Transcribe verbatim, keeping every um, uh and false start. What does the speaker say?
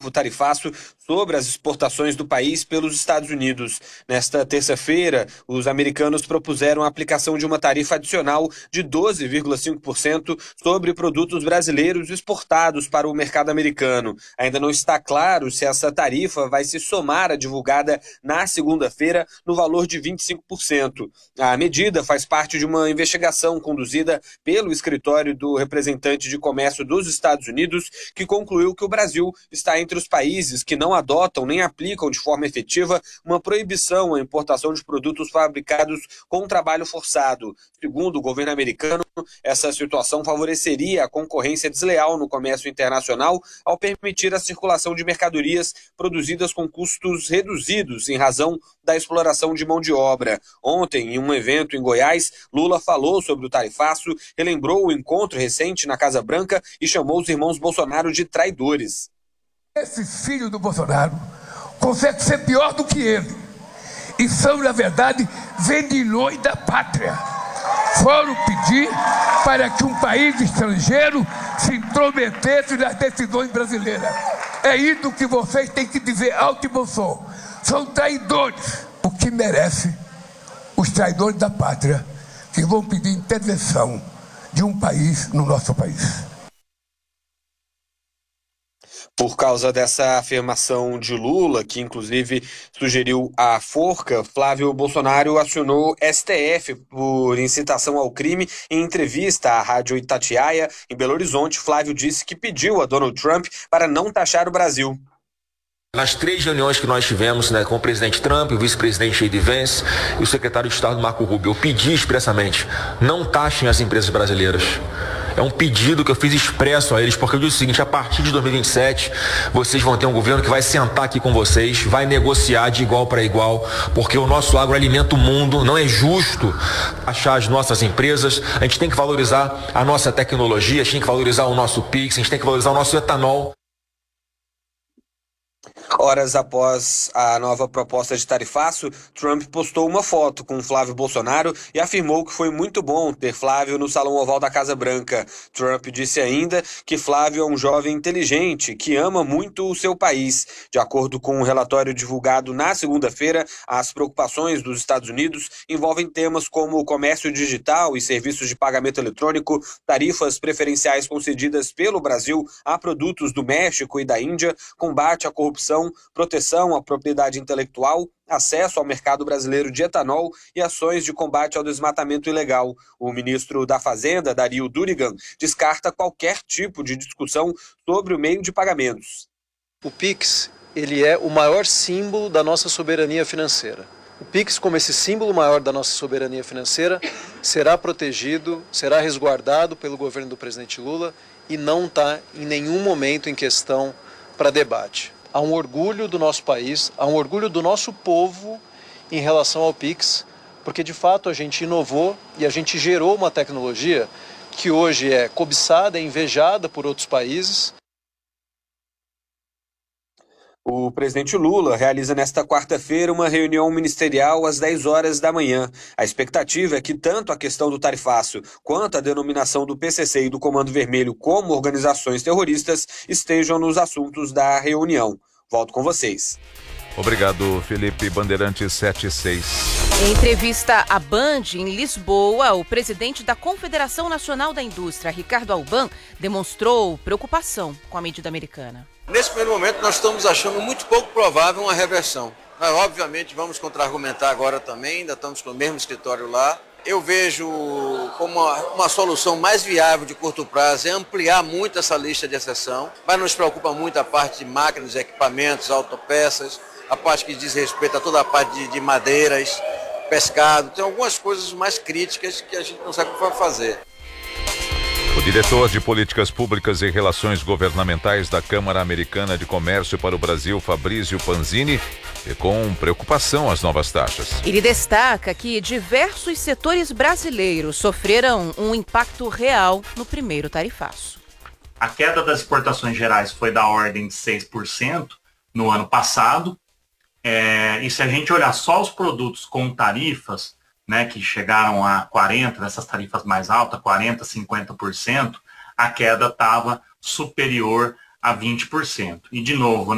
novo tarifaço sobre as exportações do país pelos Estados Unidos. Nesta terça-feira, os americanos propuseram a aplicação de uma tarifa adicional de doze vírgula cinco por cento sobre produtos brasileiros exportados para o mercado americano. Ainda não está claro se essa tarifa vai se somar à divulgada na segunda-feira no valor de vinte e cinco por cento. A medida faz parte de uma investigação conduzida pelo escritório do representante de comércio dos Estados Unidos, que concluiu que o Brasil está entre os países que não adotam nem aplicam de forma efetiva uma proibição à importação de produtos fabricados com trabalho forçado. Segundo o governo americano, essa situação favoreceria a concorrência desleal no comércio internacional ao permitir a circulação de mercadorias produzidas com custos reduzidos em razão da exploração de mão de obra. Ontem, em um evento em Goiás, Lula falou sobre o tarifaço, relembrou o encontro recente na Casa Branca e chamou os irmãos Bolsonaro de traidores. Esse filho do Bolsonaro consegue ser pior do que ele. E são, na verdade, vendilhões da pátria. Foram pedir para que um país estrangeiro se intrometesse nas decisões brasileiras. É isso que vocês têm que dizer alto e bom som. São traidores. O que merece os traidores da pátria que vão pedir intervenção de um país no nosso país. Por causa dessa afirmação de Lula, que inclusive sugeriu a forca, Flávio Bolsonaro acionou S T F por incitação ao crime. Em entrevista à Rádio Itatiaia, em Belo Horizonte, Flávio disse que pediu a Donald Trump para não taxar o Brasil. Nas três reuniões que nós tivemos, né, com o presidente Trump, o vice-presidente J D Vance e o secretário de Estado Marco Rubio, eu pedi expressamente, não taxem as empresas brasileiras. É um pedido que eu fiz expresso a eles, porque eu disse o seguinte: a partir de dois mil e vinte e sete, vocês vão ter um governo que vai sentar aqui com vocês, vai negociar de igual para igual, porque o nosso agro alimenta o mundo, não é justo achar as nossas empresas, a gente tem que valorizar a nossa tecnologia, a gente tem que valorizar o nosso Pix, a gente tem que valorizar o nosso etanol. Horas após a nova proposta de tarifaço, Trump postou uma foto com Flávio Bolsonaro e afirmou que foi muito bom ter Flávio no Salão Oval da Casa Branca. Trump disse ainda que Flávio é um jovem inteligente que ama muito o seu país. De acordo com um relatório divulgado na segunda-feira, as preocupações dos Estados Unidos envolvem temas como o comércio digital e serviços de pagamento eletrônico, tarifas preferenciais concedidas pelo Brasil a produtos do México e da Índia, combate à corrupção, proteção à propriedade intelectual, acesso ao mercado brasileiro de etanol e ações de combate ao desmatamento ilegal. O ministro da Fazenda, Dario Durigan, descarta qualquer tipo de discussão sobre o meio de pagamentos. O Pix, ele é o maior símbolo da nossa soberania financeira. O Pix, como esse símbolo maior da nossa soberania financeira, será protegido, será resguardado pelo governo do presidente Lula e não está em nenhum momento em questão para debate. Há um orgulho do nosso país, há um orgulho do nosso povo em relação ao Pix, porque de fato a gente inovou e a gente gerou uma tecnologia que hoje é cobiçada, é invejada por outros países. O presidente Lula realiza nesta quarta-feira uma reunião ministerial às dez horas da manhã. A expectativa é que tanto a questão do tarifaço quanto a denominação do P C C e do Comando Vermelho como organizações terroristas estejam nos assuntos da reunião. Volto com vocês. Obrigado, Felipe. Bandeirantes setenta e seis. Em entrevista à Band, em Lisboa, o presidente da Confederação Nacional da Indústria, Ricardo Alban, demonstrou preocupação com a medida americana. Nesse primeiro momento, nós estamos achando muito pouco provável uma reversão. Nós, obviamente, vamos contra-argumentar agora também, ainda estamos com o mesmo escritório lá. Eu vejo como uma, uma solução mais viável de curto prazo é ampliar muito essa lista de exceção, mas nos preocupa muito a parte de máquinas, equipamentos, autopeças, a parte que diz respeito a toda a parte de, de madeiras, pescado. Tem algumas coisas mais críticas que a gente não sabe o que vai fazer. O diretor de Políticas Públicas e Relações Governamentais da Câmara Americana de Comércio para o Brasil, Fabrício Panzini, vê com preocupação as novas taxas. Ele destaca que diversos setores brasileiros sofreram um impacto real no primeiro tarifaço. A queda das exportações gerais foi da ordem de seis por cento no ano passado. É, e se a gente olhar só os produtos com tarifas, né, que chegaram a quarenta por cento, nessas tarifas mais altas, quarenta por cento, cinquenta por cento, a queda estava superior a vinte por cento. E, de novo,